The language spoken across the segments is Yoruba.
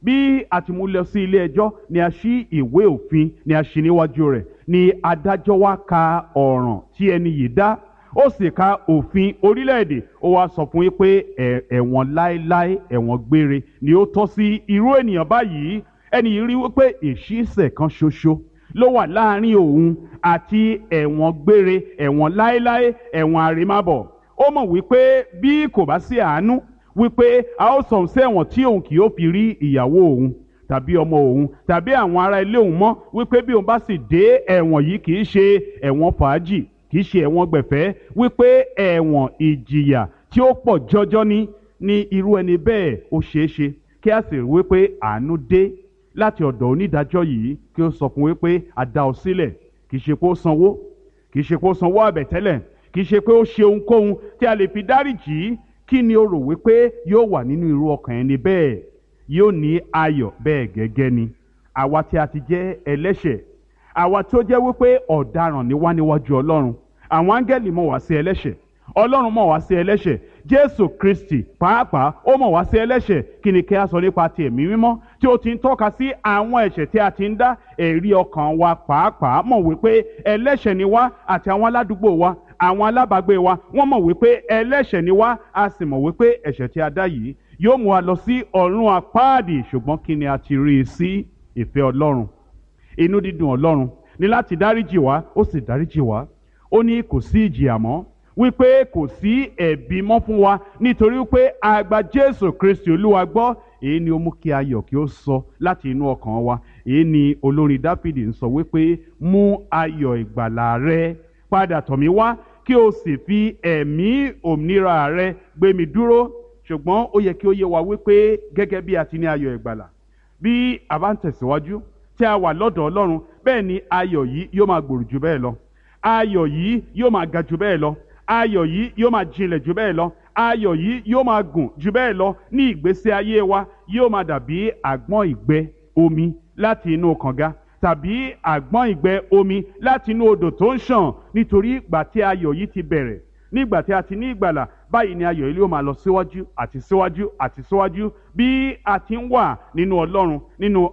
bí a ti mú lọ sí ilé ẹjọ́ ni a ṣí ìwé òfin ni a ṣí níwájú rẹ̀ ni adájọ́ wá ka ọ̀ràn tí ẹni yìí dá ó sì ka òfin orílẹ̀-èdè ó wá sọ fún yín pé ẹ̀wọ̀n láéláé ẹ̀wọ̀n gbére ni ó tọ́ sí irú ènìyàn báyìí. ẹni yìí rí wípé ìṣísẹ̀ kan ṣoṣo ló wà láàrin òun àti ẹ̀wọ̀n gbére, ẹ̀wọ̀n láéláé, ẹ̀wọ̀n àrèmábọ̀. ó mọ̀ wípé bí kò bá sí àánú wípé a ó sọ̀rọ̀ sí ẹ̀wọ̀n tí òun kì yóò fi rí ìyàwó òun tàbí ọmọ òun tàbí àwọn ará ilé òun mọ́, wípé bí òun bá sì dé ẹ̀wọ̀n yìí kì í ṣe ẹ̀wọ̀n fàájì, kì í ṣe ẹ̀wọ̀n gbẹ̀fẹ́, wípé ẹ̀wọ̀n ìjìyà tí ó pọ̀ jọjọ ní irú ẹni bẹ́ẹ̀ ó ṣeé ṣe kí a sì rí wípé àánú dé láti ọ̀dọ̀ onídàájọ́ yìí kí ó sọ fún wípé a dá ọ sílẹ̀, kì í ṣe pé ó sanwó, kì í ṣe pé ó sanwó àbẹ̀tẹ́lẹ̀, kì í ṣe pé ó ṣe ohunkóhun tí a lè fi dáríjì. Kí ni o rò wípé yóò wà nínú irú ọkàn ẹni bẹ́ẹ̀? Yóò ní ayọ̀. Bẹ́ẹ̀ gẹ́gẹ́ ni àwa tí a ti jẹ́ ẹlẹ́ṣẹ̀, àwa tí ó jẹ́ wípé ọ̀daràn ni wá níwájú Ọlọ́run. Àwọn áńgẹ́lì mọ̀ wá sí ẹlẹ́ṣẹ̀, Ọlọ́run mọ̀ wá sí ẹlẹ́ṣẹ̀, Jésù Kristi pàápàá ó mọ̀ wá sí ẹlẹ́ṣẹ̀. Kí ni kí a sọ nípa ti ẹ̀mí mímọ́ tí ó ti ń tọ́ka sí àwọn ẹ̀ṣẹ̀ tí a ti ń dá? Ẹ̀rí ọkàn wa pàápàá mọ̀ wípé ẹlẹ́ṣẹ̀ ni wá, àti àwọn aládùúgbò wa, àwọn alábàágbé wa, wọ́n mọ̀ wípé ẹlẹ́ṣẹ̀ ni wá, a sì mọ̀ wípé ẹ̀ṣẹ̀ tí a dá yìí yóò mú wa lọ sí ọ̀run àpáàdì. Ṣùgbọ́n kí ni a ti rí i sí? Ìfẹ́ Ọlọ́run, inú dídùn Ọlọ́run ni láti dáríjì wá, ó sì dáríjì wá. Ó ní kò sí ìjìyà mọ́, wípé kò sí ẹ̀bi mọ́ fún wa nítorí wípé a gba Jésù Kristi Olúwa gbọ́. Èyí ni ó mú kí ayọ̀ kí ó sọ láti inú ọkàn wa. Èyí ni olórin Dáfídì ń sọ wípé mú ayọ̀ ìgbàlà rẹ padà tọ̀ mí wá, kí o sì fi ẹ̀mí òmìnira rẹ gbé mi dúró. Ṣùgbọ́n ó yẹ kí ó yé wa wípé gẹ́gẹ́ bí a ti ní ayọ̀ ìgbàlà, bí a bá ń tẹ̀síwájú tí a wà lọ́dọ̀ Ọlọ́run, bẹ́ẹ̀ ni ayọ̀ yìí yóò máa gbòòrò jù bẹ́ẹ̀ lọ, ayọ̀ yìí yóò máa ga jù bẹ́ẹ̀ lọ, ayọ̀ yìí yóò máa jinlẹ̀ jù bẹ́ẹ̀ lọ, ayọ̀ yìí yóò máa gùn jù bẹ́ẹ̀ lọ. Ní ìgbésí ayé wa yóò máa dàbí àgbọ̀n ìgbẹ́ omi láti inú kànga tàbí àgbọ̀n ìgbẹ́ omi láti inú odò tó ń ṣàn. Nítorí ìgbà tí ayọ̀ yìí ti bẹ̀rẹ̀, nígbà tí a ti ní ìgbàlà, báyìí ni ayọ̀ yìí yóò máa lọ síwájú àti síwájú àti síwájú bí a ti ń wà nínú Ọlọ́run. Nínú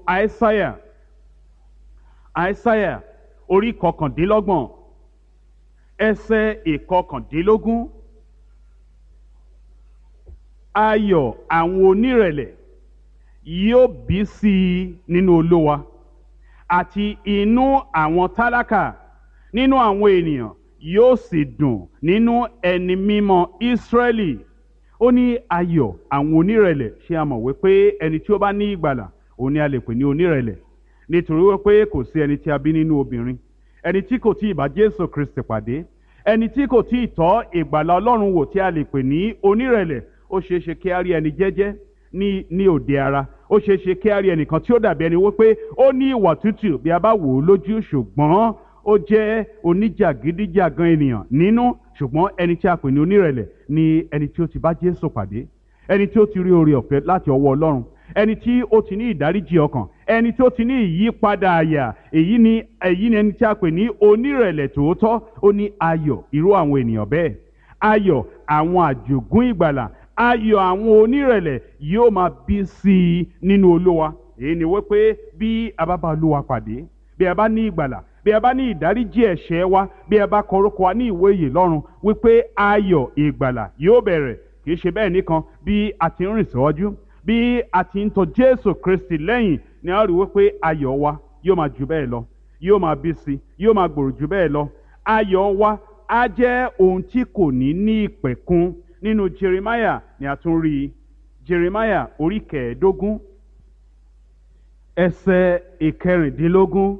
Àìsáyà orí 29 ẹsẹ̀ 21. Ayọ̀ àwọn onírẹ̀lẹ̀ yóò bí sí i nínú Olúwa, àti inú àwọn tálákà nínú àwọn ènìyàn yóò sì dùn nínú ẹni mímọ́ Ísírẹ́lì. Ó ní ayọ̀ àwọn onírẹ̀lẹ̀. Ṣé a mọ̀ wípé ẹni tí ó bá ní ìgbàlà òun ni a lè pè ní onírẹ̀lẹ̀? Nítorí wípé kò sí ẹni tí a bí nínú obìnrin, ẹni tí kò tí ì bá Jésù Kristi pàdé, ẹni tí kò tí ì tọ́ ìgbàlà Ọlọ́run wò tí a lè pè ní onírẹ̀lẹ̀. Ó ṣeé ṣe kí a rí ẹni jẹ́jẹ́ ní òde ara, ó ṣeé ṣe kí a rí ẹnìkan tí ó dàbí ẹni wípé ó ní ìwà tútù bí a bá wò ó lójú, ṣùgbọ́n ó jẹ́ oníjàgídíjàgan ènìyàn nínú. Ṣùgbọ́n ẹni tí a pè ní onírẹ̀lẹ̀ ni ẹni tí ó ti bá Jésù pàdé, ẹni tí ó ti rí oore ọ̀fẹ́ láti ọwọ́ Ọlọ́run, ẹni tí ó ti ní ìdáríjì ọkàn, ẹni tí ó ti ní ìyípadà àyà. Èyí ni ẹni tí a pè ní onírẹ̀lẹ̀ tòótọ́. Ó ní ayọ̀ irú àwọn ènìyàn bẹ́ẹ̀, ayọ̀ àwọn àjogún ìgbàlà, ayọ̀ àwọn onírẹ̀lẹ̀ yóò máa bí sí i nínú Olúwa. Èyí ni wípé bí a bá bá Olúwa pàdé, bí a bá ní ìgbàlà, bí a bá ní ìdáríjì ẹ̀ṣẹ̀ wa, bí a bá kọ orúkọ wa ní ìwé ìyè lọ́run, wípé ayọ̀ ìgbàlà yóò bẹ̀rẹ̀. Kì í ṣe bẹ́ẹ̀ nìkan, bí a ti ń rìn síwájú, bí a ti ń tọ̀ Jésù Kristi lẹ́yìn, ni a rí wípé ayọ̀ wa yóò máa jù bẹ́ẹ̀ lọ, yóò máa bí sí, yóò máa gbòòrò jù bẹ́ẹ̀ lọ. Ayọ̀ wa á jẹ́ ohun tí kò ní ìpẹ̀kun. Nínú Jeremiah ni a tún rí Jeremiah orí 15 ẹsẹ̀ 16.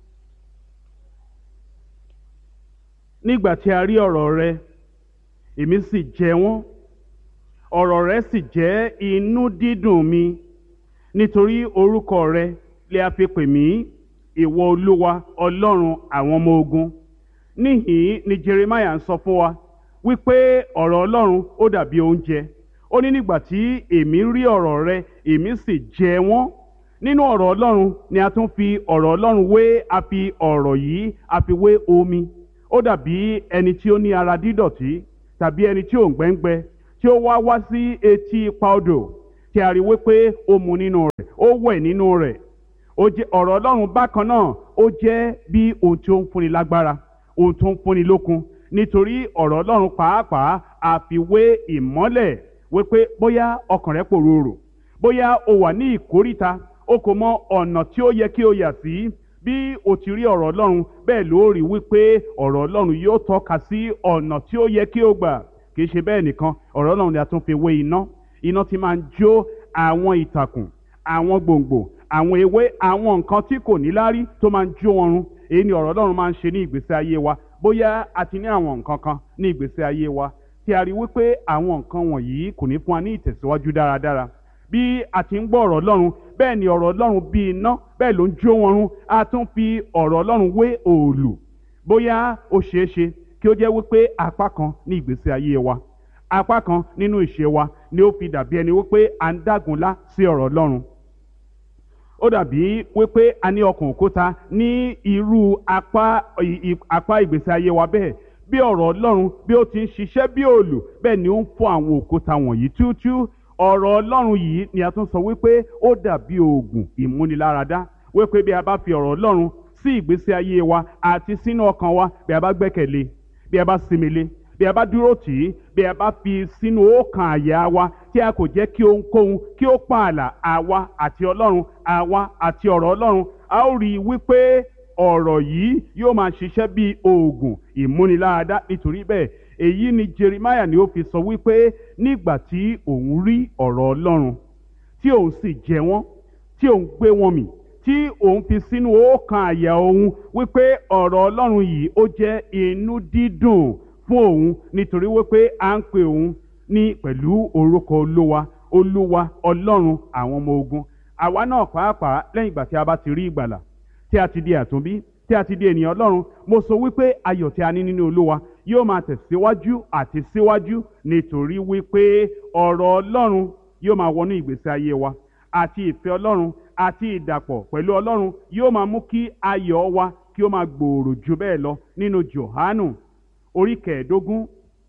Nígbà tí a rí ọ̀rọ̀ rẹ, èmi sì jẹ wọ́n, ọ̀rọ̀ rẹ sì jẹ́ inú dídùn mi. Nítorí orúkọ rẹ lè a fi pè mí, ìwọ Olúwa Ọlọ́run àwọn ọmọ ogun. Níhìn ni Jeremiah ń sọ fún wa wípé ọ̀rọ̀ Ọlọ́run ó dàbí oúnjẹ. Ó ní nígbà tí èmi rí ọ̀rọ̀ rẹ, èmi sì jẹ wọ́n. Nínú ọ̀rọ̀ Ọlọ́run ni a tún fi ọ̀rọ̀ Ọlọ́run wé, a fi ọ̀rọ̀ yìí a fi wé omi. Ó dàbí ẹni tí ó ní ara dídọ̀tí tàbí ẹni tí ò ń gbẹ́ngbẹ́, tí ó wá sí etí ipa odò tí a rí wípé ó mu nínú rẹ̀, ó wẹ̀ nínú rẹ̀. Ó jẹ́ ọ̀rọ̀ Ọlọ́run bákan náà, ó jẹ́ bí ohun tí ó ń fúnni lágbára, ohun tó ń fúnni lókun. Nítorí ọ̀rọ̀ Ọlọ́run pàápàá àfiwé ìmọ́lẹ̀ wípé bóyá ọkàn rẹ pòrúurù, bóyá o wà ní ìkóríta, o kò mọ ọ̀nà tí ó yẹ kí o yà sí. Bí o ti rí ọ̀rọ̀ Ọlọ́run, bẹ́ẹ̀ ló rí wípé ọ̀rọ̀ Ọlọ́run yóò tọ́ka sí ọ̀nà tí ó yẹ kí o gbà. Kì í ṣe bẹ́ẹ̀ nìkan, ọ̀rọ̀ Ọlọ́run ni a tún fi wé iná. Iná tí máa ń jó àwọn ìtàkùn, àwọn gbòǹgbò, àwọn ewé, àwọn nǹkan tí kò níláárí tó máa ń jó wọn run. Èyí ni ọ̀rọ̀ Ọlọ́run máa ń ṣe ní ìgbésí ayé wa. Bóyá a ti ní àwọn nǹkan kan ní ìgbésí ayé wa tí a rí wípé àwọn nǹkan wọ̀nyí kò ní fún wa ní ìtẹ̀síwájú dáradára. Bí a ti ń gbọ́ ọ̀rọ̀ Ọlọ́run, bẹ́ẹ̀ ni ọ̀rọ̀ Ọlọ́run bí iná, bẹ́ẹ̀ ló ń jó wọn run. A tún fi ọ̀rọ̀ Ọlọ́run wé òòlù. Bóyá ó ṣeé ṣe kí ó jẹ́ wípé apá kan ní ìgbésí ayé wa, apá kan nínú ìṣe wa ni ó fi dàbí ẹni wípé à ń dágunlá sí ọ̀rọ̀ Ọlọ́run. Ó dàbí wípé a ní ọkàn òkúta ní irú apá ìgbésí ayé wa bẹ́ẹ̀. Bí ọ̀rọ̀ Ọlọ́run bí ó ti ń ṣiṣẹ́ bí òòlù, bẹ́ẹ̀ ni ó ń fọ́ àwọn òkúta wọ̀nyí túútúú. Ọ̀rọ̀ Ọlọ́run yìí ni a tún sọ wípé ó dàbí oògùn ìmúniláradá, wípé bí a bá fi ọ̀rọ̀ Ọlọ́run sí ìgbésí ayé wa àti sínú ọkàn wa, bí a bá gbẹ́kẹ̀lé, bí a bá sinmi lé, bí a bá dúró tì í, bí a bá fi sínú ọkàn àyà wa tí a kò jẹ́ kí ohunkóhun kí ó pààlà àwa àti Ọlọ́run, àwa àti ọ̀rọ̀ Ọlọ́run, a ó rí i wípé ọ̀rọ̀ yìí yóò máa ṣiṣẹ́ bí oògùn ìmúniláradá. Nítorí bẹ́ẹ̀, èyí ni Jeremiah ni ó fi sọ wípé nígbà tí òun rí ọ̀rọ̀ Ọlọ́run tí òun sì jẹ wọ́n, tí òun gbé wọn mì, tí òun fi sínú ọkàn àyà òun, wípé ọ̀rọ̀ Ọlọ́run yìí ó jẹ́ inú dídùn fún òun. Nítorí wípé à ń pè òun ní pẹ̀lú orúkọ Olúwa, Olúwa Ọlọ́run àwọn ọmọ ogun. Àwa náà pàápàá lẹ́yìn ìgbà tí a bá ti rí ìgbàlà, tí a ti di àtúnbí, tí a ti di ènìyàn Ọlọ́run, mo sọ wípé ayọ̀ tí a ní nínú Olúwa yóò máa tẹ̀síwájú àti síwájú. Nítorí wípé ọ̀rọ̀ Ọlọ́run yóò máa wọnú ìgbésí ayé wa, àti ìfẹ́ Ọlọ́run àti ìdàpọ̀ pẹ̀lú Ọlọ́run yóò máa mú kí ayọ̀ wa kí ó máa gbòòrò jù bẹ́ẹ̀ lọ. Nínú Jòhánù orí 15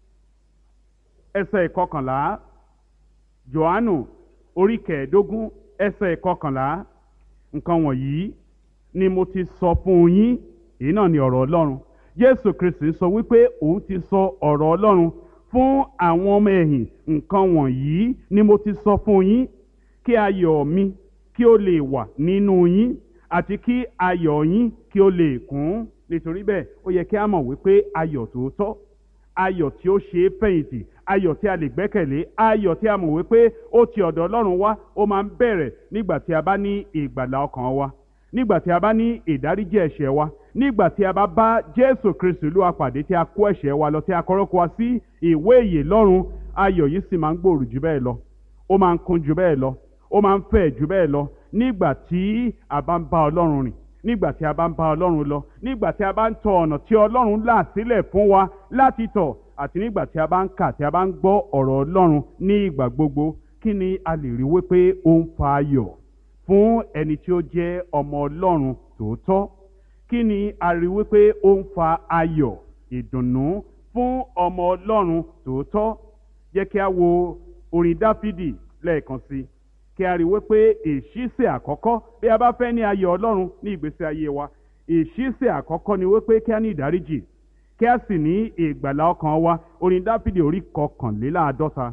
ẹsẹ̀ 11, Jòhánù orí 15 ẹsẹ̀ 11, nǹkan wọ̀nyí ni mo ti sọ fún yín. Èyí náà ni ọ̀rọ̀ Ọlọ́run. Jésù Kristi sọ wípé òun ti sọ ọ̀rọ̀ Ọlọ́run fún àwọn ọmọ ẹ̀yìn. Nǹkan wọ̀nyí ni mo ti sọ fún yín kí ayọ̀ mi kí ó lè wà nínú yín àti kí ayọ̀ yín kí ó lè kún. Nítorí bẹ́ẹ̀, ó yẹ kí a mọ̀ wípé ayọ̀ tòótọ́, ayọ̀ tí ó ṣe é fẹ̀yìntì, ayọ̀ tí a lè gbẹ́kẹ̀lé, ayọ̀ tí a mọ̀ wípé ó ti ọ̀dọ̀ Ọlọ́run wá, ó máa ń bẹ̀rẹ̀ nígbà tí a bá ní ìgbàlà ọkàn wa, nígbà tí a bá ní ìdáríjì ẹ̀ṣẹ̀ wa, nígbà tí a bá Jésù Kristi Olúwa pàdé, tí a kó ẹ̀ṣẹ̀ wa lọ, tí a kọrúkọ wa sí ìwé ìyè lọ́run. Ayọ̀ yìí sì máa ń gbòòrò jù bẹ́ẹ̀ lọ, ó máa ń kún jù bẹ́ẹ̀ lọ, ó máa ń fẹ̀ jù bẹ́ẹ̀ lọ nígbà tí a bá ń bá Ọlọ́run rìn, nígbà tí a bá ń bá Ọlọ́run lọ, nígbà tí a bá ń tọ ọ̀nà tí Ọlọ́run là sílẹ̀ fún wa láti tọ̀, àti nígbà tí a bá ń kà, tí a bá ń gbọ́ ọ̀rọ̀ Ọlọ́run ní ìgbà gbogbo. Kí ni a lè rí wípé ó ń fa ayọ̀ fún ẹni tí ó jẹ́ ọmọ Ọlọ́run tòótọ́? Kí ni a rí wípé ó ń fa ayọ̀, ìdùnnú fún ọmọ Ọlọ́run tòótọ́? Jẹ́ kí a wo orin Dáfídì lẹ́ẹ̀kan sí, kí a rí wípé ìṣísẹ̀ àkọ́kọ́ bí a bá fẹ́ ní ayọ̀ Ọlọ́run ní ìgbésí ayé wa, ìṣísẹ̀ àkọ́kọ́ ni wípé kí a ní ìdáríjì, kí a sì ní ìgbàlà ọkàn wa. Orin Dáfídì orí 51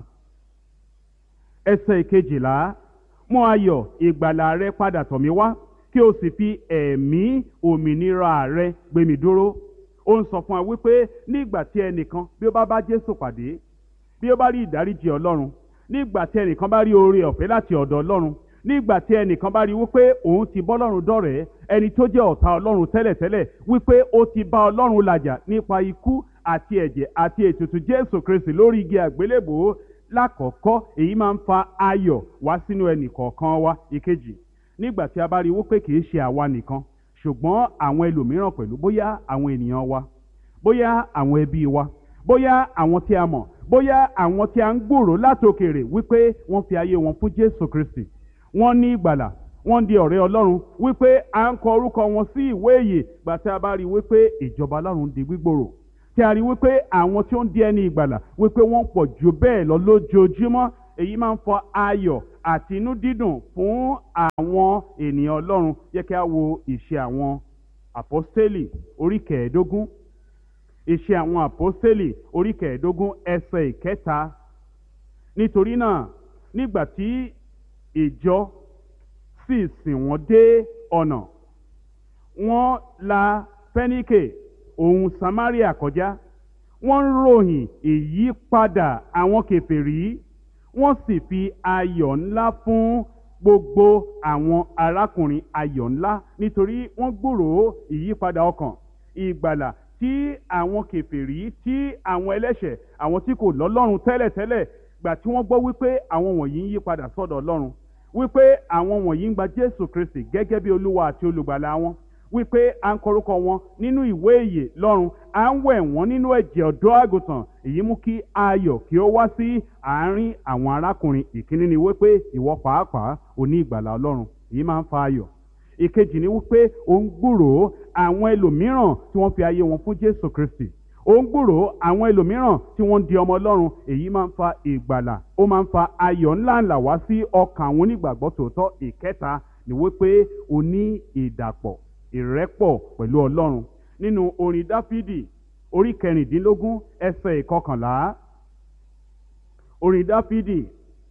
ẹsẹ̀ 12, mú ayọ̀ ìgbàlà rẹ padà tọ̀ mí wá, kí o sì fi ẹ̀mí òmìnira rẹ gbé mi dúró. Ó ń sọ fún wa wípé nígbà tí ẹnìkan bí ó bá Jésù pàdé, bí ó bá rí ìdáríjì Ọlọ́run, nígbà tí ẹnìkan bá rí oore ọ̀fẹ́ láti ọ̀dọ̀ Ọlọ́run, nígbà tí ẹnìkan bá rí wípé òun ti bọ́ Ọlọ́run dọ̀rẹ́, ẹni tó jẹ́ ọ̀tá Ọlọ́run tẹ́lẹ̀tẹ́lẹ̀, wípé ó ti bá Ọlọ́run làjà nípa ikú àti ẹ̀jẹ̀ àti ètùtù Jésù Kristi lórí igi àgbélébùú. Lákọ̀ọ́kọ́, èyí máa ń fa ayọ̀ wá sínú ẹnì kọ̀ọ̀kan wa. Ìkejì, nígbà tí a bá rí wípé kì í ṣe àwa nìkan, ṣùgbọ́n àwọn ẹlòmíràn pẹ̀lú, bóyá àwọn ènìyàn wa, bóyá àwọn ẹbí wa, bóyá àwọn tí a mọ̀, bóyá àwọn tí a ń gbòòrò látòkèrè, wípé wọ́n fi ayé wọn fún Jésù Kristi, wọ́n ní ìgbàlà, wọ́n di ọ̀rẹ́ Ọlọ́run, wípé à ń kọ orúkọ wọn sí ìwé ìyè. Gbà tí a bá rí wípé ìjọba Ọlọ́run di gbígbòòrò, tí a rí wípé àwọn tí ó ń di ẹni ìgbàlà wípé wọ́n pọ̀ jù bẹ́ẹ̀ lọ lójoojúmọ́, èyí máa ń fa ayọ̀ àti inú dídùn fún àwọn ènìyàn Ọlọ́run. Yẹ kí a wo ìṣe àwọn àpọ́stélì orí kẹẹ̀ẹ́dógún. Ìṣe àwọn àpọ́stélì orí kẹẹ̀ẹ́dógún ẹsẹ̀ ìkẹta. Nítorí náà nígbà tí ìjọ sì sìn wọ́n dé ọ̀nà, wọ́n la Fẹ́níkè òun Samaria kọjá, wọ́n ń ròyìn ìyípadà àwọn kèfèrí, wọ́n sì fi ayọ̀ ńlá fún gbogbo àwọn arákùnrin. Ayọ̀ ńlá nítorí wọ́n gbúròó ìyípadà ọkàn, ìgbàlà tí àwọn kèfèrí, tí àwọn ẹlẹ́ṣẹ̀, àwọn tí kò lọ́lọ́run tẹ́lẹ̀tẹ́lẹ̀, gbà tí wọ́n gbọ́ wípé àwọn wọ̀nyí ń yí padà sọ́dọ̀ Ọlọ́run, wípé àwọn wọ̀nyí ń gba Jésù Kristi gẹ́gẹ́ bí Olúwa àti olùgbàlà wọn, wípé à ń kọrúkọ wọn nínú ìwé ìyè lọ́run, à ń wẹ̀ wọ́n nínú ẹ̀jẹ̀ ọ̀dọ́ àgùntàn. Èyí mú kí ayọ̀ kí ó wá sí àárín àwọn arákùnrin. Ìkíní ni wípé ìwọ pàápàá ò ní ìgbàlà Ọlọ́run, èyí máa ń fa ayọ̀. Ìkejì ni wípé ó ń gbúròó àwọn ẹlòmíràn tí wọ́n fi ayé wọn fún Jésù Kristi, ó ń gbúròó àwọn ẹlòmíràn tí wọ́n ń di ọmọ Ọlọ́run. Èyí máa ń fa ìgbàlà, ó máa ń fa ayọ̀ ńláńlá wá sí ọkàn àwọn onígbàgbọ́ tòótọ́. Ìkẹta ni wípé ó ní ìdàpọ̀, ìrẹ́pọ̀ pẹ̀lú Ọlọ́run. Nínú orin Dáfídì orí kẹrìndínlógún ẹsẹ̀ ìkọkànlá. Orin Dáfídì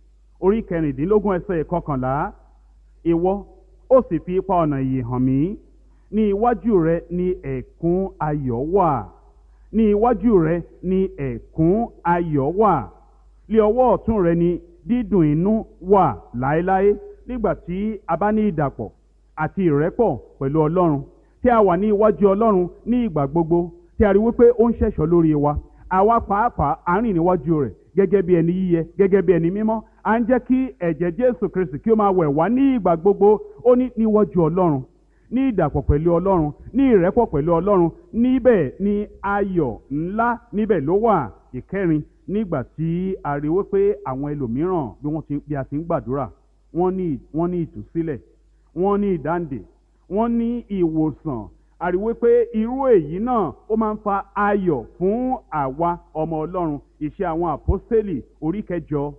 orí kẹrìndínlógún ẹsẹ̀ ìkọkànlá. Ìwọ ó sì fi ipa ọ̀nà ìyè hàn mí, ní iwájú rẹ ni ẹ̀kún ayọ̀ wà, ní iwájú rẹ ni ẹ̀kún ayọ̀ wà, lé ọwọ́ ọ̀tún rẹ ni dídùn inú wà láéláé. Nígbà tí a bá ní ìdàpọ̀ àti ìrẹ́pọ̀ pẹ̀lú Ọlọ́run, tí a wà ní iwájú Ọlọ́run ní ìgbà gbogbo, tí a rí wípé ó ń ṣẹ̀ṣọ́ lórí wa, àwa pàápàá à ń rìn níwájú rẹ̀ gẹ́gẹ́ bí ẹni yíyẹ, gẹ́gẹ́ bí ẹni mímọ́. À ń jẹ́ kí ẹ̀jẹ̀ Jésù Kristi kí ó máa wẹ̀ wá ní ìgbà gbogbo. Ó ní níwájú Ọlọ́run, ní ìdàpọ̀ pẹ̀lú Ọlọ́run, ní ìrẹ́pọ̀ pẹ̀lú Ọlọ́run, níbẹ̀ ni ayọ̀ ńlá níbẹ̀ ló wà. Ìkẹrin, nígbà tí a rí wípé àwọn ẹlòmíràn bí a ti ń gbàdúrà, wọ́n ní ìtúsílẹ̀, wọ́n ní ìdáǹdè, wọ́n ní ìwòsàn. A rí wípé irú èyí náà ó máa ń fa ayọ̀ fún àwa ọmọ Ọlọ́run. Ìṣe àwọn àpọ́stélì orí kẹjọ.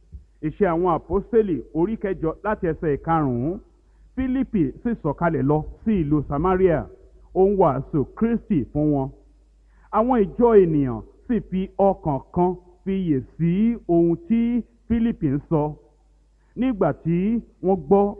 Ìṣe àwọn àpọ́stélì orí kẹjọ láti ẹsẹ̀ ìkarùn-ún. Fílípì sì sọ̀kalẹ̀ lọ sí ìlú Samaria, ó ń wàásù Kristi fún wọn. Àwọn ìjọ ènìyàn sì fi ọkàn kan fiyè sí ohun tí Fílípì ń sọ. Nígbà tí wọ́n gbọ́,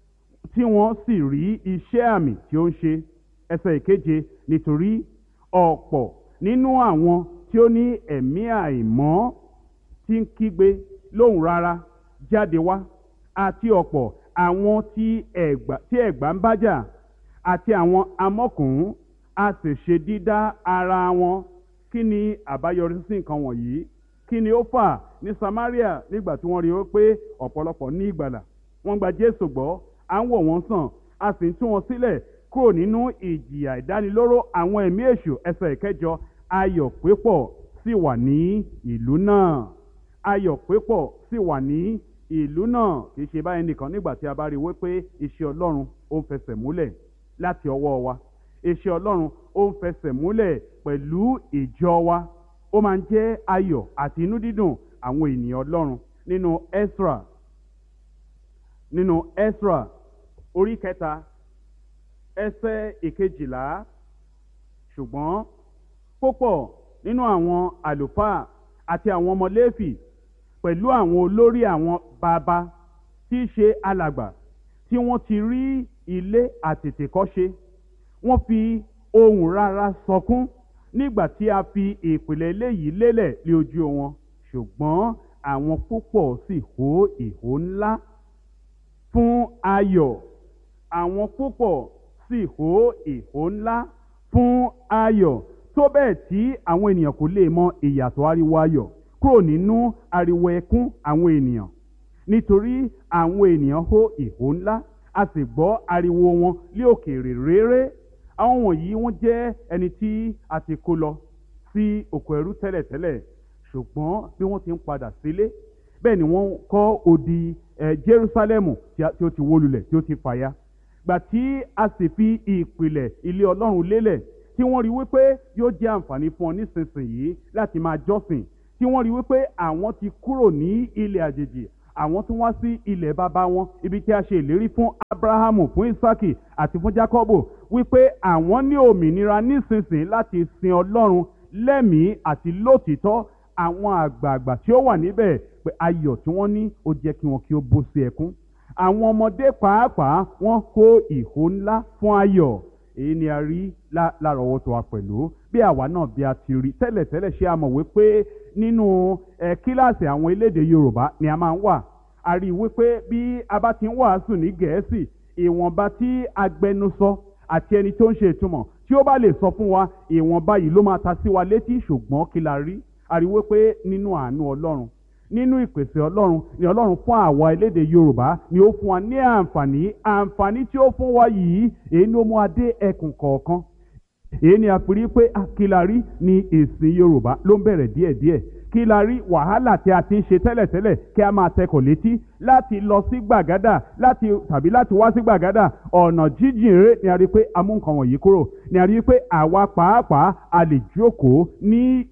tí wọ́n sì rí iṣẹ́ àmì tí ó ń ṣe. Ẹsẹ̀ ìkeje, nítorí ọ̀pọ̀ nínú àwọn tí ó ní ẹ̀mí àìmọ́ tí ń kígbe lóhùn rárá jáde wá, àti ọ̀pọ̀ àwọn tí ẹ̀gbà ń bájà, àti àwọn amọ́kùnrin, a sì ṣe dídá ara wọn. Kí ni àbáyọrí sí nǹkan wọ̀nyí? Kí ni ó fà ní Samaria nígbà tí wọ́n rí i pé ọ̀pọ̀lọpọ̀ ní ìgbàlà, wọ́n gba Jésù gbọ́, à ń wò wọ́n sàn, a sì ń tú wọn sílẹ̀ kúrò nínú ìjìyà ìdánilóró àwọn ẹ̀mí èṣù. Ẹsẹ̀ ìkẹjọ, ayọ̀ pípọ̀ sì wà ní ìlú náà. Ayọ̀ pípọ̀ sì wà ní ìlú náà. Kì í ṣe báyìí nìkan. Nígbà tí a bá rí i wípé iṣẹ́ Ọlọ́run ó ń fẹsẹ̀ múlẹ̀ láti ọwọ́ wa, iṣẹ́ Ọlọ́run ó ń fẹsẹ̀ múlẹ̀ pẹ̀lú ìjọ wa, ó máa ń jẹ́ ayọ̀ àti inú dídùn àwọn ènìyàn Ọlọ́run. Nínú Ẹ́sírà orí kẹta ẹsẹ̀ ìkejìlá. Ṣùgbọ́n púpọ̀ nínú àwọn àlùfáà àti àwọn ọmọ Léfì pẹ̀lú àwọn olórí àwọn bàbá tí í ṣe alàgbà, tí wọ́n ti rí ilé àtètèkọ́ṣe, wọ́n fi ohùn rárá sọkún nígbà tí a fi ìpìlẹ̀ ilé yìí lélẹ̀ lé ojú wọn. Ṣùgbọ́n àwọn púpọ̀ sì hó ìhó ńlá fún ayọ̀. Àwọn púpọ̀ sì hó ìhó ńlá fún ayọ̀, tó bẹ́ẹ̀ tí àwọn ènìyàn kò lè mọ ìyàtọ̀ ariwo ayọ̀ kúrò nínú ariwo ẹkún àwọn ènìyàn. Nítorí àwọn ènìyàn hó ìhó ńlá, a sì gbọ́ ariwo wọn lé òkèèrè réré. Àwọn wọ̀nyí wọ́n jẹ́ ẹni tí a ti kó lọ sí oko ẹrú tẹ́lẹ̀tẹ́lẹ̀, ṣùgbọ́n bí wọ́n ti ń padà sílé, bẹ́ẹ̀ ni wọ́n kọ́ odi Jerúsálẹ́mù tí ó ti wó lulẹ̀, tí ó ti fàya. Gbà tí a sì fi ìpìlẹ̀ ilé Ọlọ́run lélẹ̀, tí wọ́n rí wípé yóò jẹ́ àǹfààní fún ọ nísinsìnyí láti máa jọ́sìn, tí wọ́n rí wípé àwọn ti kúrò ní ilẹ̀ àjèjì, àwọn tún wá sí ilẹ̀ bàbá wọn ibi tí a ṣe ìlérí fún Ábúráhámù, fún Ísákì àti fún Jákọ́bù, wípé àwọn ní òmìnira nísinsìnyí láti sin Ọlọ́run lẹ́mìí àti lótìítọ́. Àwọn àgbààgbà tí ó wà níbẹ̀ pé ayọ̀ tí wọ́n ní ó jẹ́ kí wọn kí ó bú sí ẹkún. Àwọn ọmọdé pàápàá wọ́n kó ìhó ńlá fún ayọ̀. Èyí ni a rí lárọ̀ọ́wọ́tó wa pẹ̀lú bí àwa náà bí a ti rí tẹ́lẹ̀tẹ́lẹ̀. Ṣé a mọ̀ wípé nínú kíláàsì àwọn elédè Yorùbá ni a máa ń wà? A rí i wípé bí a bá ti ń wàásù ní Gẹ̀ẹ́sì, ìwọ̀nba tí agbẹnusọ àti ẹni tó ń ṣe ìtumọ̀ tí ó bá lè sọ fún wa, ìwọ̀nba yìí ló máa ta sí wa létí. Ṣùgbọ́n kí la rí? A rí wípé nínú àánú Ọlọ́run, nínú ìpèsè Ọlọ́run ni Ọlọ́run fún àwa elédè Yorùbá ni ó fún wa ní àǹfààní tí ó fún wa yìí. Èyí ni ó mú adé ẹkùn kọ̀ọ̀kan. Èyí ni a fi rí pé kí la rí ni ìsìn Yorùbá ló ń bẹ̀rẹ̀ díẹ̀díẹ̀. Kí la rí? Wàhálà tí a ti ń ṣe tẹ́lẹ̀tẹ́lẹ̀ kí a máa tẹkọ̀ létí láti lọ sí Gbàgádà tàbí láti wá sí Gbàgádà ọ̀nà jíjìn rere, ni a rí pé a mú nǹkan wọ̀nyí kúrò. Ni a rí pé àwa pàápàá a lè jókòó ní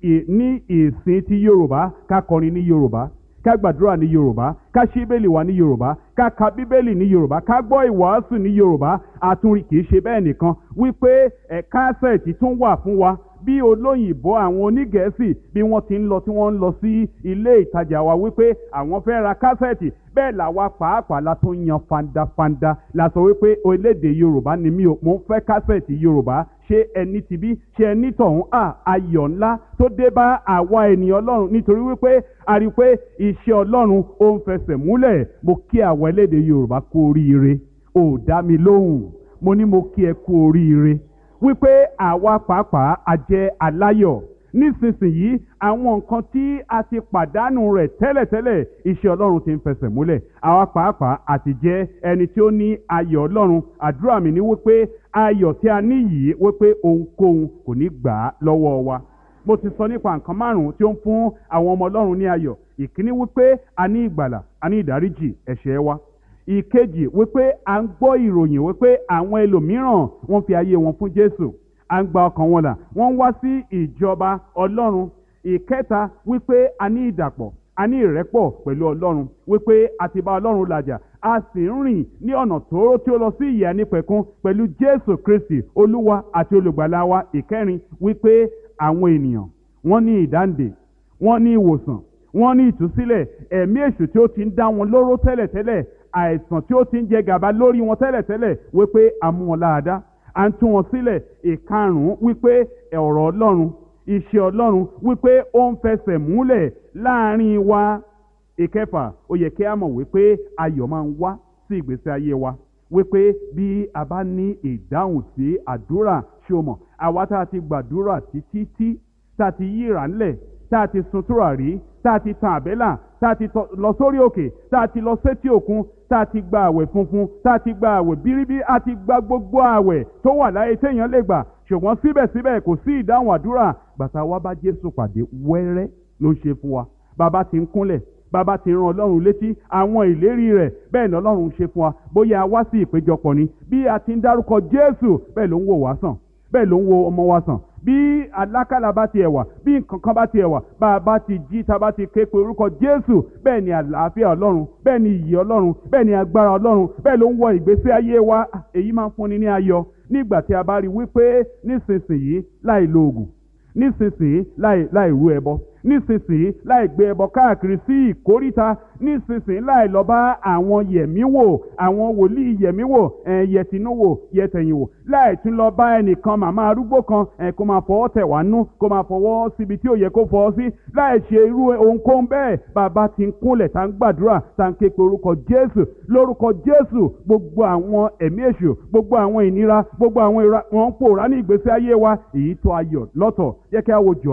ìsìn ti Yorùbá, ká kọrin ní Yorùbá, ká gbàdúrà ní Yorùbá, ká ṣí Bíbélì wa ní Yorùbá, ká ka Bíbélì ní Yorùbá, ká gbọ́ ìwàásù ní Yorùbá. Àtúnrí kì í ṣe bẹ́ẹ̀ nìkan, wípé kásẹ̀tì tún wà fún wa bí olóyìnbó àwọn onígẹ̀ẹ́sì bí wọ́n ti ń lọ tí wọ́n ń lọ sí ilé ìtajà wa wípé àwọn fẹ́ ra kásẹ̀tì, bẹ́ẹ̀ làwa pàápàá la tún yan fandafanda la sọ wípé orílẹ̀-èdè Yorùbá ni mí o, mo ń fẹ́ kásẹ̀tì Yorùbá. Ṣé ẹni ti bí? Ṣé ẹni tọ̀hún? Ayọ̀ ńlá tó dé bá àwa ènìyàn Ọlọ́run, nítorí wípé a rí i pé iṣẹ́ Ọlọ́run ó ń fẹsẹ̀ múlẹ̀. Mo kí àwa elédè Yorùbá kú oríire. Ò dá mi lóhùn. Mo ní mo kí ẹ kú oríire wípé àwa pàápàá a jẹ́ aláyọ̀. Nísinsìnyí àwọn nǹkan tí a ti pàdánù rẹ̀ tẹ́lẹ̀tẹ́lẹ̀, iṣẹ́ Ọlọ́run ti ń fẹsẹ̀ múlẹ̀. Àwa pàápàá àti jẹ́ ẹni tí ó ní ayọ̀ Ọlọ́run. Àdúrà mi ni wípé ayọ̀ tí a ní yìí, wípé ohunkóhun kò ní gbà á lọ́wọ́ wa. Mo ti sọ nípa nǹkan márùn-ún tí ó ń fún àwọn ọmọ Ọlọ́run ní ayọ̀. Ìkíní wípé a ní ìgbàlà, a ní ìdáríjì ẹ̀ṣẹ̀ wa. Ìkejì wípé à ń gbọ́ ìròyìn wípé àwọn ẹlòmíràn wọ́n fi ayé wọn fún Jésù, à ń gba ọkàn wọn là, wọ́n ń wá sí ìjọba Ọlọ́run. Ìkẹta wípé a ní ìdàpọ̀, a ní ìrẹ́pọ̀ pẹ̀lú Ọlọ́run, wípé a ti bá Ọlọ́run làjà, a sì ń rìn ní ọ̀nà tóóró tí ó lọ sí ìyè àìnípẹ̀kun pẹ̀lú Jésù Kristi Olúwa àti olùgbàlà wa. Ìkẹrin wípé àwọn ènìyàn wọ́n ní ìdáǹdè, wọ́n ní ìwòsàn, wọ́n ní ìtúsílẹ̀. Ẹ̀mí èṣù tí ó ti ń dá wọn lóró tẹ́lẹ̀tẹ́lẹ̀, àìsàn tí ó ti ń jẹ gàba lórí wọn tẹ́lẹ̀tẹ́lẹ̀, wípé a mú wọn láradá, à ń tú wọn sílẹ̀. Ìkarùn-ún wípé ọ̀rọ̀ Ọlọ́run, iṣẹ́ Ọlọ́run wípé ó ń fẹsẹ̀ múlẹ̀ láàrin wa. Ìkẹfà, ó yẹ kí a mọ̀ wípé ayọ̀ máa ń wá sí ìgbésí ayé wa, wípé bí a bá ní ìdáhùn sí àdúrà. Ṣé o mọ̀, àwa tá a ti gbàdúrà títí tá a ti yíra ńlẹ̀, tá a ti sun tùràrí, tá a ti tan àbẹ́là, tá a ti lọ sórí òkè, tá a ti lọ sétí òkun, tá a ti gba àwẹ̀ funfun, tá a ti gba àwẹ̀ bíríbí, a ti gba gbogbo àwẹ̀ tó wà láyé téèyàn lè gbà. Ṣùgbọ́n síbẹ̀síbẹ̀ kò sí ìdáhùn àdúrà. Gbàtà wa bá Jésù pàdé wẹ́rẹ́ ló ń ṣe fún wa. Bàbá ti ń kúnlẹ̀, bàbá ti rán Ọlọ́run létí àwọn ìlérí rẹ̀, bẹ́ẹ̀ ni Ọlọ́run ṣe fún wa. Bóyá a wá sí ìpéjọpọ̀ ni, bí a ti ń dárúkọ Jésù, bẹ́ẹ̀ ló ń wò wá sàn, bẹ́ẹ̀ ló ń wo ọmọ wa sàn. Bí alákàlà bá tiẹ̀ wà, bí nǹkan kan bá tiẹ̀ wà, bá a bá ti jí, tá a bá ti ké pe orúkọ Jésù, bẹ́ẹ̀ ni àlàáfíà Ọlọ́run, bẹ́ẹ̀ ni ìyè Ọlọ́run, bẹ́ẹ̀ ni agbára Ọlọ́run, bẹ́ẹ̀ ló ń wọ ìgbésí ayé wa. Èyí máa ń fúnni ní ayọ̀ nígbà tí a bá rí wípé nísinsìnyí láì lo oògùn, nísinsìnyí láì rú ẹbọ, nísinsìnyí láì gbé ẹbọ káàkiri sí ìkóríta, nísinsìnyí láì lọ bá àwọn yẹ̀míwò, àwọn wòlíì yẹ̀míwò, yẹtìnúwò, yẹtẹ̀yìnwò, láì tún lọ bá ẹnìkan màmá arúgbó kan kó máa fọwọ́ tẹ̀ wá nú, kó máa fọwọ́ síbi tí ò yẹ kó fọwọ́ sí, láì ṣe irú ohunkóhun bẹ́ẹ̀. Bàbá ti ń kúnlẹ̀, tá ń gbàdúrà, tá ń ké pe orúkọ Jésù, lórúkọ Jésù, gbogbo àwọn ẹ̀mí èṣù, gbogbo àwọn ìnira, gbogbo àwọn ìra, wọn ń pòórá ní ìgbésí ayé wa. Èyí tó ayọ̀ lọ́tọ̀. Jẹ́ kí a wo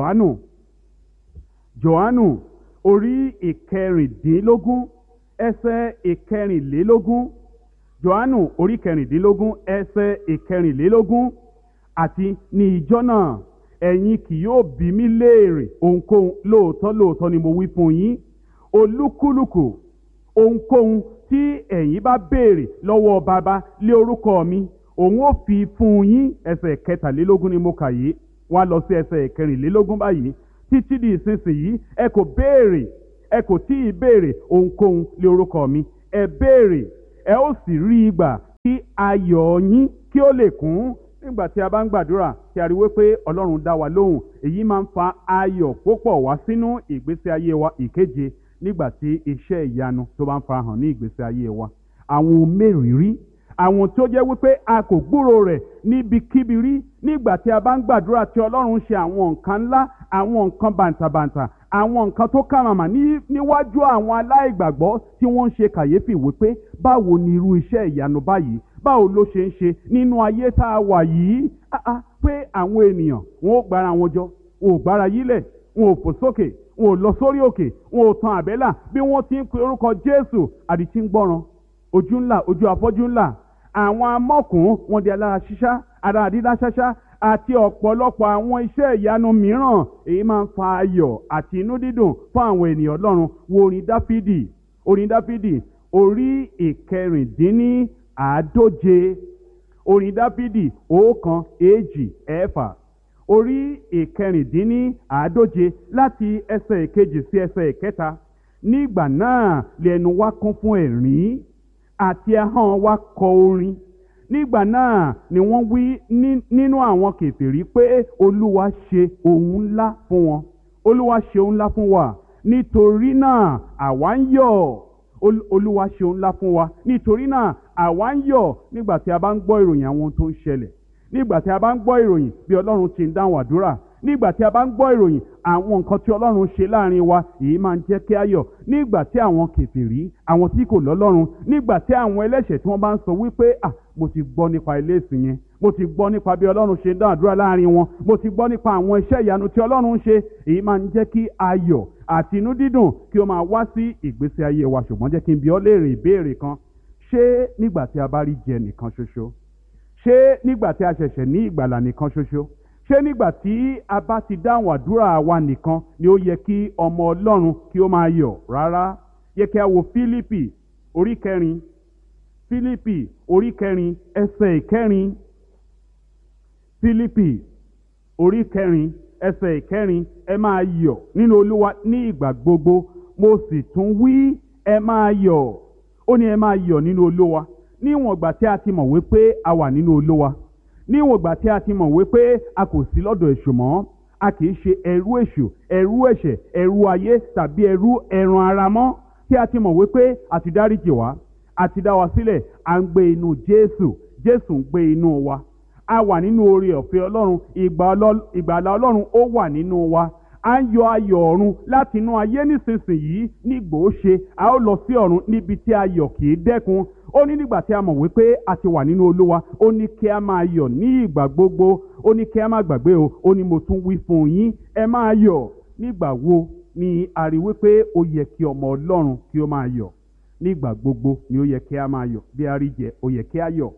Jòhánù orí ìkẹrìndínlógún ẹsẹ̀ ìkẹrìnlélógún. Jòhánù orí kẹrìndínlógún ẹsẹ̀ ìkẹrìnlélógún. Àti ní ìjọ náà ẹ̀yin kì yóò bi mí léèrè ohunkóhun. Lóòótọ́ ni mo wí fún yín, olúkúlùkù ohunkóhun tí ẹ̀yin bá béèrè lọ́wọ́ bàbá lé orúkọ mi, òun ó fi fún yín. Ẹsẹ̀ kẹtàlélógún ni mo kà yìí, wá lọ sí ẹsẹ̀ ìkẹrìnlélógún báyìí. Títí di ìsinsìnyí ẹ kò béèrè ẹ kò tí ì béèrè ohunkóhun lé orúkọ mi, ẹ béèrè ẹ ó sì rí i gbà, kí ayọ̀ yín kí ó lè kún. Nígbà tí a bá ń gbàdúrà tí a rí wípé Ọlọ́run dá wa lóhùn, èyí máa ń fa ayọ̀ púpọ̀ wá sínú ìgbésí ayé wa. Ìkeje, nígbà tí iṣẹ́ ìyanu tó bá ń farahàn ní ìgbésí ayé wa, àwọn ohun mérìírí, àwọn tó jẹ́ wípé a kò gbúrò rẹ̀ níbikíbi rí, nígbà tí a bá ń gbàdúrà tí Ọlọ́run ṣe àwọn nǹkan ńlá, àwọn nǹkan bàǹtàbàǹtà, àwọn nǹkan tó kàmàmà níwájú àwọn aláìgbàgbọ́ tí wọ́n ń ṣe kàyéfì wípé báwo ni irú iṣẹ́ ìyanu báyìí, báwo ló ṣe ń ṣe nínú ayé tá a wà yìí. Pé àwọn ènìyàn wọn ò gbára wọn jọ, wọn ò gbára yílẹ̀, wọn ò fò sókè, wọn ò lọ sórí òkè, wọn ò tan àbẹ́là, bí wọ́n ti ń pe orúkọ Jésù, àdìtí ń gbọ́ràn, ojú ńlá, ojú afọ́jú ńlá, àwọn amọ́kùn wọn di alára ṣíṣá, ara dídá ṣáṣá, àti ọ̀pọ̀lọpọ̀ àwọn iṣẹ́ ìyanu mìíràn. Èyí máa ń fa ayọ̀ àti inú dídùn fún àwọn ènìyàn Ọlọ́run. Wo orin Dáfídì orí ìkẹrìndínláàádóje, orin Dáfídì 1, 2, 6, orí ìkẹrìndínláàádóje láti ẹsẹ̀ ìkejì sí ẹsẹ̀ ìkẹta. Nígbà náà lẹ́nu wa kún fún ẹ̀rín àti ahọ́n wa kọ orin. Nígbà náà ni wọ́n wí nínú àwọn kèfèrí pé Olúwa ṣe ohun ńlá fún wọn. Olúwa ṣe ohun ńlá fún wa, nítorí náà àwa ń yọ̀. Olúwa ṣe ohun ńlá fún wa, nítorí náà àwa ń yọ̀. Nígbà tí a bá ń gbọ́ ìròyìn àwọn ohun tó ń ṣẹlẹ̀, nígbà tí a bá ń gbọ́ ìròyìn bí Ọlọ́run ti ń dáhùn àdúrà, nígbà tí a bá ń gbọ́ ìròyìn àwọn nǹkan tí Ọlọ́run ṣe láàrin wa, èyí máa ń jẹ́ kí a yọ̀. Nígbà tí àwọn kèfèrí, àwọn tí kò lọ́lọ́run, nígbà tí àwọn ẹlẹ́ṣẹ̀ tí wọ́n bá ń sọ wípé mo ti gbọ́ nípa ilé ìsìn yẹn, mo ti gbọ́ nípa bí Ọlọ́run ṣe ń dáhùn àdúrà láàrin wọn, mo ti gbọ́ nípa àwọn iṣẹ́ ìyanu tí Ọlọ́run ń ṣe, èyí máa ń jẹ́ kí ayọ̀ àti inú dídùn kí ó máa wá sí ìgbésí ayé wa. Ṣùgbọ́n jẹ́ kí n bi ọ́ léèrè ìbéèrè kan: ṣé nígbà tí a bá rí jẹ nìkan ṣoṣo? Ṣé nígbà tí a ṣẹ̀ṣẹ̀ ní ìgbàlà nìkan ṣoṣo? Ṣé nígbà tí a bá ti dáhùn àdúrà wa nìkan ni ó yẹ kí ọmọ Ọlọ́run kí ó máa yọ̀? Rárá. Yẹ kí a wo Fílípì orí kẹrin, Fílípì orí kẹrin ẹsẹ̀ ìkẹrin, Fílípì orí kẹrin ẹsẹ̀ ìkẹrin. Ẹ máa yọ̀ nínú Olúwa ní ìgbà gbogbo, mo sì tún wí ẹ máa yọ̀. Ó ní ẹ máa yọ̀ nínú Olúwa. Níwọ̀n ìgbà tí a ti mọ̀ wípé a wà nínú Olúwa, níwọ̀n ìgbà tí a ti mọ̀ wípé a kò sí lọ́dọ̀ èṣù mọ́, a kì í ṣe ẹrú èṣù, ẹrú ẹ̀ṣẹ̀, ẹrú ayé tàbí ẹrú ẹran ara mọ́, tí a ti mọ̀ wípé a ti dáríjì wá, a ti dá wa sílẹ̀, à ń gbé inú Jésù, Jésù ń gbé inú wa, a wà nínú oore ọ̀fẹ́ Ọlọ́run, ìgbàlà Ọlọ́run ó wà nínú wa. À ń yọ ayọ̀ ọ̀run láti inú ayé nísinsìnyí. Nígbò ó ṣe a ó lọ sí ọ̀run níbi tí ayọ̀ kì í dẹ́kun. Ó ní nígbà tí a mọ̀ wípé a ti wà nínú Olúwa, ó ní kí a máa yọ̀ ní ìgbà gbogbo. Ó ní kí a má gbàgbé ó ní mo tún wí fún yín, ẹ máa yọ̀. Nígbà wo ni a rí wípé ó yẹ kí ọmọ Ọlọ́run kí ó máa yọ̀? Nígbà gbogbo ni ó yẹ kí a máa yọ̀. Bí a rí jẹ, ó yẹ kí a yọ̀.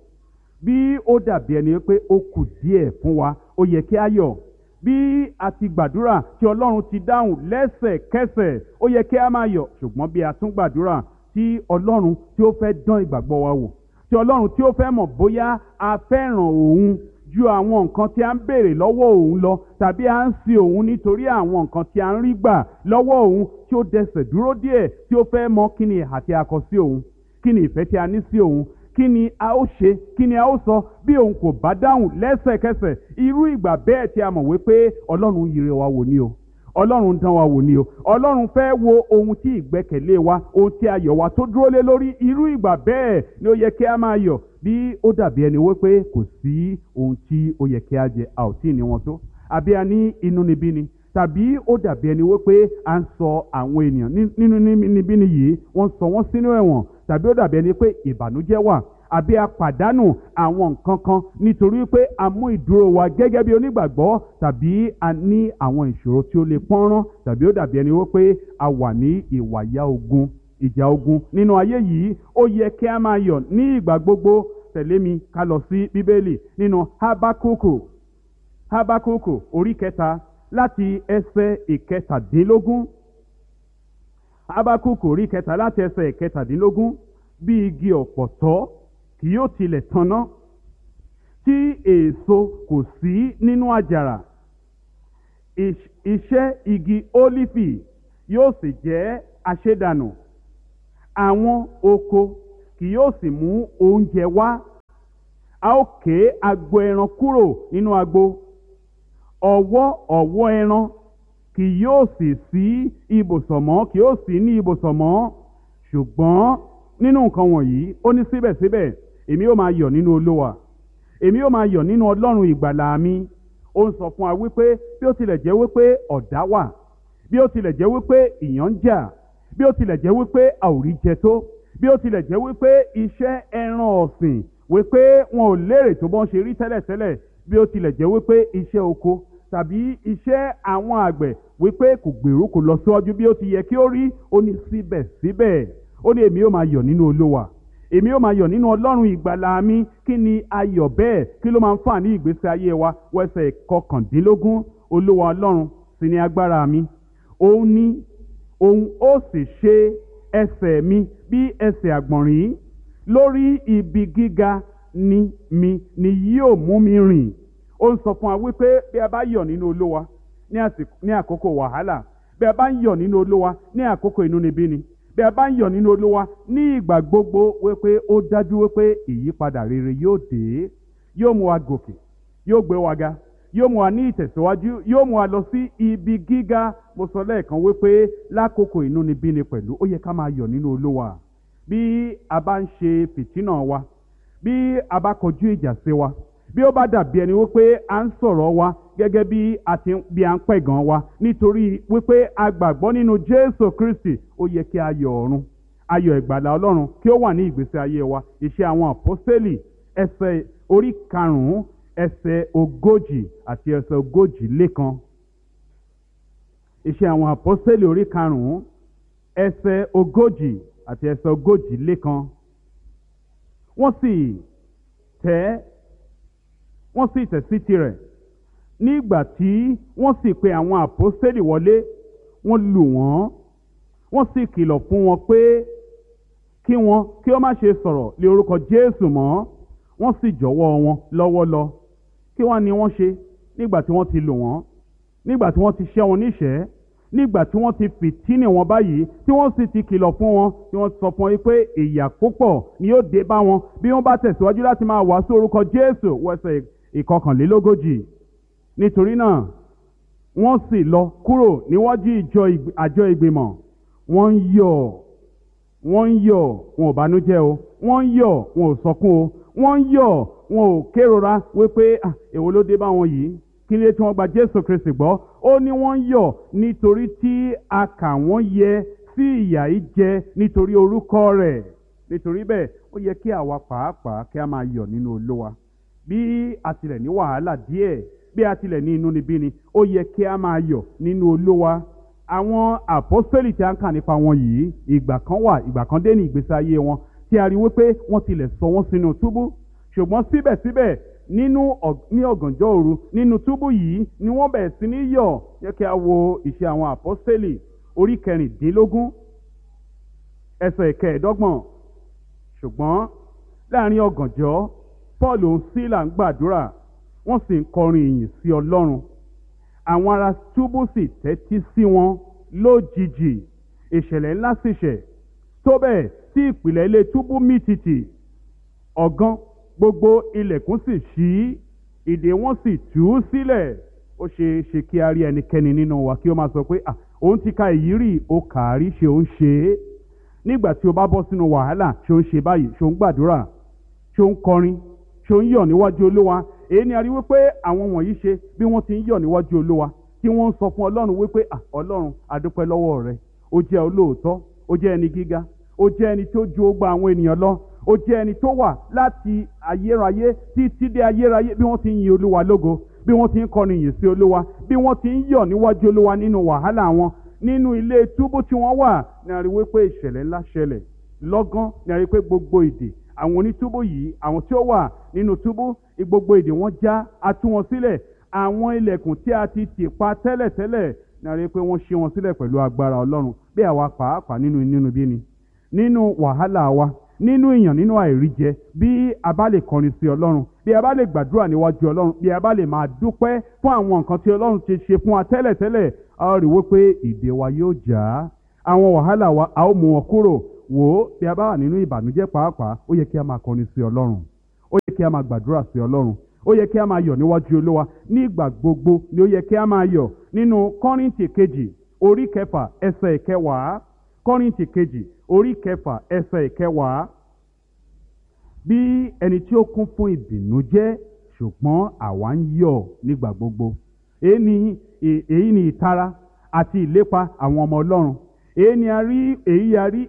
Bí ó dàbí ẹni wípé ó kù díẹ̀ fún wa, ó yẹ kí a yọ̀. Bí a ti gbàdúrà tí Ọlọ́run ti dáhùn lẹ́sẹ̀kẹsẹ̀, ó yẹ kí a máa yọ̀. Ṣùgbọ́n bí a tún gbàdúrà tí Ọlọ́run tí ó fẹ́ dán ìgbàgbọ́ wa wò, tí Ọlọ́run tí ó fẹ́ mọ̀ bóyá a fẹ́ràn òun ju àwọn nǹkan tí a ń béèrè lọ́wọ́ òun lọ, tàbí a ń sin òun nítorí àwọn nǹkan tí a ń rí gbà lọ́wọ́ òun, tí ó dẹsẹ̀ dúró díẹ̀, tí ó fẹ́ mọ̀ kí ni ìhà tí a kọ sí òun, kí ni ìfẹ́ tí a ní sí òun, kí ni a ó ṣe, kí ni a ó sọ bí òun kò bá dáhùn lẹ́sẹ̀kẹsẹ̀. Irú ìgbà bẹ́ẹ̀ tí a mọ̀ wípé Ọlọ́run yìí wa wò ni o, Ọlọ́run dán wa wò ni o, Ọlọ́run fẹ́ wo ohun tí ìgbẹ́kẹ̀lé wa, ohun tí ayọ̀ wa tó dúró lé lórí. Irú ìgbà bẹ́ẹ̀ ni ó yẹ kí a máa yọ̀. Bí ó dàbí ẹni wípé kò sí ohun tí ó yẹ kí a jẹ, a ò tí ì ní wọn tó, àbí a ní inúnibíni, tàbí ó dàbí ẹni wípé à ń sọ àwọn ènìyàn nínú níbíni yìí, wọ́n sọ wọ́n sínú ẹ̀wọ̀n, tàbí ó dàbí ẹni pé ìbànújẹ́ wà, àbí a pàdánù àwọn nǹkan kan nítorí pé a mú ìdúró wa gẹ́gẹ́ bí onígbàgbọ́, tàbí a ní àwọn ìṣòro tí ó lè pọ́nrán, tàbí ó dàbí ẹni wípé a wà ní ìwàyà ogun, ìjà ogun nínú ayé yìí. Ó yẹ kí a máa yọ̀ ní ìgbà gbogbo. Tẹ̀lé mi ká lọ sí Bíbélì nínú Hábákúkù orí kẹta láti ẹsẹ̀ ìkẹtàdínlógún. Hábákúkù orí kẹta láti ẹsẹ̀ ìkẹtàdínlógún. Bí igi ọ̀pọ̀tọ́ kì yóò tilẹ̀ tanná, tí èso kò sí nínú àjàrà, iṣẹ́ igi ólífì yóò sì jẹ́ àṣedànù, àwọn oko kì yóò sì mú oúnjẹ wá. A ó ké agbo ẹran kúrò nínú agbo, ọ̀wọ́ ẹran kì yóò sì sí ibùsọ̀ mọ́, kì yóò sí ní ibùsọ̀ mọ́. Ṣùgbọ́n nínú nǹkan wọ̀nyí ó ní síbẹ̀síbẹ̀ èmi ó máa yọ̀ nínú Olúwa, èmi ó máa yọ̀ nínú Ọlọ́run ìgbàlà mi. Ó ń sọ fún wa wípé bí ó tilẹ̀ jẹ́ wípé ọ̀dá wà, bí ó tilẹ̀ jẹ́ wípé ìyàn ń jà, bí ó tilẹ̀ jẹ́ wípé a ò rí jẹ tó, bí ó tilẹ̀ jẹ́ wípé iṣẹ́ ẹran ọ̀sìn wípé wọn ò lérè tó bọ́n ṣe rí tẹ́lẹ̀tẹ́lẹ̀, bí ó tilẹ̀ jẹ́ wípé iṣẹ́ oko tàbí iṣẹ́ àwọn àgbẹ̀ wípé kò gbèrú kò lọ síwájú bí ó ti yẹ kí ó rí, ó ní síbẹ̀síbẹ̀ ó ní èmi ó máa yọ̀ nínú Olúwa, èmi ó máa yọ̀ nínú Ọlọ́run ìgbàlà mi. Kí ni ayọ̀ bẹ́ẹ̀? Kí ló máa ń fà ní ìgbésí ayé wa? Wẹ́sẹ̀ kọkàndínlógún, Olúwa Ọlọ́run sì ni agbára mi, òun ó sì ṣe ẹsẹ̀ mi bí ẹsẹ̀ àgbọ̀nrín, lórí ibi gíga ni yóò mú mi rìn. Ó ń sọ fún wa wípé bí a bá yọ̀ nínú Olúwa ní àkókò wàhálà, bí a bá ń yọ̀ nínú Olúwa ní àkókò inúnibíni, bí a bá ń yọ̀ nínú Olúwa ní ìgbà gbogbo, wípé ó dájú wípé ìyípadà rere yóò dé, yóò mú wa gòkè, yóò gbé wa ga, yóò mú wa ní ìtẹ̀síwájú, yóò mú wa lọ sí ibi gíga. Mo sọ lẹ́ẹ̀kan wípé lákòókò inúnibíni pẹ̀lú ó yẹ ká máa yọ̀ nínú Olúwa. Bí a bá ń ṣe fìtínà wa, bí a bá kọjú ìjà sí wa, bí ó bá dàbí ẹni wípé à ń sọ̀rọ̀ wa gẹ́gẹ́ bí à ń pẹ̀gàn wa nítorí wípé a gbàgbọ́ nínú Jésù Kristi, ó yẹ kí ayọ̀ ọ̀run, ayọ̀ ìgbàlà Ọlọ́run kí ó wà ní ìgbésí ayé wa. Iṣẹ́ àwọn àpọ́sítélì ẹsẹ̀ orí 5 ẹsẹ̀ 40 àti ẹsẹ̀ 41. Iṣẹ́ àwọn àpọ́sítélì orí 5 ẹsẹ̀ 40 àti ẹsẹ̀ 41. Wọ́n sì tẹ̀ sí tirẹ̀. Nígbà tí wọ́n sì pe àwọn àpọ́sítélì wọlé, wọ́n lù wọ́n, wọ́n sì kìlọ̀ fún wọn pé kí ó má ṣe sọ̀rọ̀ lé orúkọ Jésù mọ́. Wọ́n sì jọ̀wọ́ wọn lọ́wọ́ lọ. Kí wá ni wọ́n ṣe nígbà tí wọ́n ti lù wọ́n, nígbà tí wọ́n ti ṣẹ́ wọn níṣẹ́, nígbà tí wọ́n ti fìtínì wọn báyìí, tí wọ́n sì ti kìlọ̀ fún wọn, tí wọ́n sọ fún wọn pé ìyà púpọ̀ ni yóò dé bá wọn bí wọ́n bá tẹ̀síwájú láti máa wàásù orúkọ Jésù. Wẹ́sẹ̀ 41. Nítorí náà wọ́n sì lọ kúrò níwájú àjọ ìgbìmọ̀, wọ́n ń yọ̀, wọn ò bànújẹ́ o, wọ́n ń yọ̀, wọn ò sọkún o, wọ́n ń yọ̀, wọn ò kérora wípé èwo ló dé bá wọn yìí, kí ni tí wọ́n gba Jésù Kristi gbọ́. Ó ní wọ́n ń yọ̀ nítorí tí a kà wọ́n yẹ sí ìyà yìí jẹ nítorí orúkọ rẹ̀. Nítorí bẹ́ẹ̀ ó yẹ kí àwa pàápàá kí a máa yọ̀ nínú Olúwa. Bí a tilẹ̀ ní wàhálà díẹ̀, bí a tilẹ̀ ní inúnibíni, ó yẹ kí a máa yọ̀ nínú Olúwa. Àwọn àpọ́sítélì tí a ń kà nípa wọn yìí, ìgbà kan dé ní ìgbésí ayé wọn tí a rí wípé wọ́n tilẹ̀ sọ wọ́n sínú túbú, ṣùgbọ́n síbẹ̀síbẹ̀ ní ọ̀gànjọ́ òru nínú túbú yìí ni wọ́n bẹ̀rẹ̀ sí ní yọ̀. Yẹ kí a wo Iṣẹ́ àwọn àpọ́sítélì orí 16 ẹsẹ̀ 25. Ṣùgbọ́n láàrin ọ̀gànjọ́ Paul òun Sílà ń gbàdúrà, wọ́n sì ń kọrin ìyìn sí Ọlọ́run. Àwọn ará túbú sì tẹ́tí sí wọn. Lójijì ìṣẹ̀lẹ̀ ńlá sì ṣẹ̀, tó bẹ́ẹ̀ tí ìpìlẹ̀ ilé túbú mì tìtì. Ọ̀gán gbogbo ilẹ̀kùn sì ṣí, ìdè wọn sì tú sílẹ̀. Ó ṣe ṣe kí a rí ẹnikẹ́ni nínú wa kí ó máa sọ pé òun ti ka èyí rí, ó kà á rí, ṣe ó ń ṣe é. Nígbà tí o bá bọ́ sínú wàhálà, ṣe ó ń ṣe báyìí, ṣe ó ń gbàdúrà, ṣe ó ń kọrin, ṣe ó ń yọ̀ níwájú Olúwa. Èyí ni a rí wípé àwọn wọ̀nyí ṣe bí wọ́n ti ń yọ̀ níwájú Olúwa, tí wọ́n ń sọ fún Ọlọ́run wípé Ọlọ́run a dúpẹ́ lọ́wọ́ rẹ, ó jẹ́ olóòótọ́, ó jẹ́ ẹni gíga, ó jẹ́ ẹni tó ju ogba àwọn ènìyàn lọ, ó jẹ́ ẹni tó wà láti ayérayé títí dé ayérayé. Bí wọ́n ti ń yin Olúwa lógo, bí wọ́n ti ń kọrin ìyìn sí Olúwa, bí wọ́n ti ń yọ̀ níwájú Olúwa nínú wàhálà wọn, nínú ilé túbú tí wọ́n wà, ni a rí wípé ìṣẹ̀lẹ̀ ńlá ṣẹlẹ̀. Lọ́gán ni a rí pé gbogbo ìdè àwọn onítúbú yìí, àwọn tí ó wà nínú túbú, gbogbo ìdè wọn já, a tú wọn sílẹ̀. Àwọn ilẹ̀kùn tí a ti tì pa tẹ́lẹ̀tẹ́lẹ̀, ni a rí pé wọ́n ṣí wọn sílẹ̀ pẹ̀lú agbára Ọlọ́run. Bí àwa pàápàá nínú inúnibíni, nínú wàhálà wa, nínú ìyàn, nínú àìríjẹ, bí a bá lè kọrin sí Ọlọ́run, bí a bá lè gbàdúrà níwájú Ọlọ́run, bí a bá lè máa dúpẹ́ fún àwọn nǹkan tí Ọlọ́run ti ṣe fún wa tẹ́lẹ̀tẹ́lẹ̀, a rí wípé ìdè wa yóò já, àwọn wàhálà wa a ó mú wọn kúrò. Wò ó, bí a bá wà nínú ìbànújẹ́ pàápàá, ó yẹ kí a máa kọrin sí Ọlọ́run, ó yẹ kí a máa gbàdúrà sí Ọlọ́run, ó yẹ kí a máa yọ̀ níwájú Olúwa. Ní ìgbà gbogbo ni ó yẹ kí a máa yọ̀. Nínú Kọ́ríńtì kejì orí kẹfà ẹsẹ̀ ìkẹwàá, Kọ́ríńtì kejì orí kẹfà ẹsẹ̀ ìkẹwàá, bí ẹni tí ó kún fún ìbìnújẹ́ ṣùgbọ́n àwa ń yọ̀ nígbà gbogbo. Èyí ni ìtara àti ìlépa àwọn ọmọ Ọlọ́run. Èyí a rí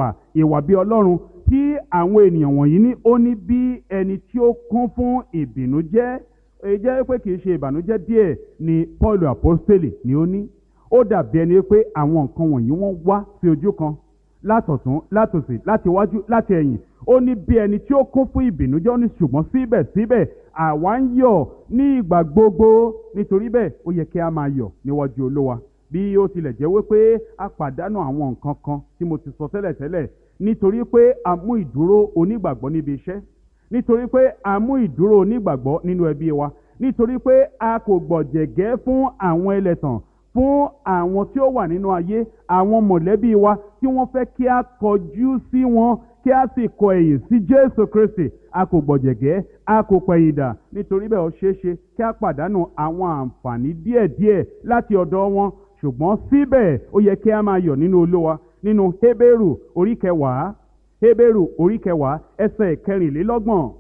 ìwà bí Ọlọ́run tí àwọn ènìyàn wọ̀nyí ní. Ó ní bí ẹni tí ó kún fún ìbìnújẹ́. Èyí jẹ́ pé kì í ṣe ìbànújẹ́ díẹ̀ ni Paul apostoli ni ó ní. Ó dàbí ẹni pé àwọn nǹkan wọ̀nyí wọ́n wá sí ojú kan, látọ̀tún látòsì, láti iwájú láti ẹ̀yìn. Ó ní bí ẹni tí ó kún fún ìbìnújẹ́. Ó ní ṣùgbọ́n síbẹ̀síbẹ̀ àwa ń yọ̀ ní ìgbà gbogbo. Nítorí bẹ́ẹ̀ ó yẹ kí a máa yọ̀ níwájú Olúwa. Bí ó tilẹ̀ jẹ́ wípé a pàdánù àwọn nǹkan kan tí mo ti sọ tẹ́lẹ̀tẹ́lẹ̀, nítorí pé a mú ìdúró onígbàgbọ́ níbi iṣẹ́, nítorí pé a mú ìdúró onígbàgbọ́ nínú ẹbí wa, nítorí pé a kò gbọ̀jẹ̀gẹ́ fún àwọn ẹlẹ́tàn, fún àwọn tí ó wà nínú ayé, àwọn mọ̀lẹ́bí wa tí wọ́n fẹ́ kí a kọjú sí wọn, kí a sì kọ ẹ̀yìn sí Jésù Kristi. A kò gbọ̀jẹ̀gẹ́, a kò pẹ̀yìn dà. Nítorí bẹ́ẹ̀ ó ṣeé ṣe kí a pàdánù àwọn àǹfààní díẹ̀díẹ̀ láti ọ̀dọ̀ wọn. Ṣùgbọ́n síbẹ̀ ó yẹ kí a máa yọ̀ nínú Olúwa. Nínú Hébérù orí kẹwàá, Hébérù orí kẹwàá ẹsẹ̀ kẹrìnlélọ́gbọ̀n.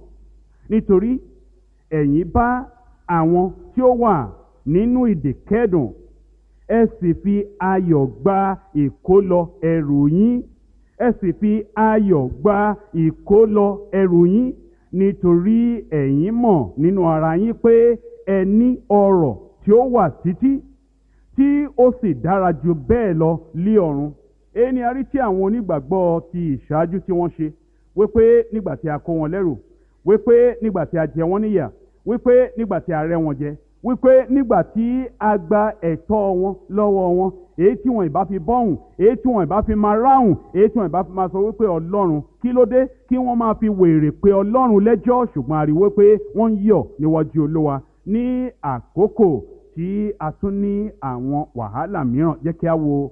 Nítorí ẹ̀yin bá àwọn tí ó wà nínú ìdè kẹ́dùn, ẹ sì fi ayọ̀ gba ìkólọ ẹrù yín. Ẹ sì fi ayọ̀ gba ìkólọ ẹrù yín. Nítorí ẹ̀yin mọ̀ nínú ara yín pé ẹ ní ọrọ̀ tí ó wà títí, tí ó sì dára jù bẹ́ẹ̀ lọ lí ọ̀run. Èyí ni a rí tí àwọn onígbàgbọ́ ti ìṣáájú tí wọ́n ṣe, wípé nígbà tí a kó wọn lẹ́rù, wípé nígbà tí a jẹ wọ́n níyà, wípé nígbà tí a rẹ́ wọn jẹ, wípé nígbà tí a gba ẹ̀tọ́ wọn lọ́wọ́ wọn, èyí tí wọn ìbá fi bọ́hùn, èyí tí wọn ìbá fi máa ráhùn, èyí tí wọn ìbá fi máa sọ wípé Ọlọ́run kí ló dé, kí wọ́n máa fi wèrè pé Ọlọ́run lẹ́jọ́. Ṣùgbọ́n a rí wípé wọ́n ń yọ̀ níwájú Olúwa. Ní àkókò tí a tún ní àwọn wàhálà mìíràn, jẹ́ kí a wo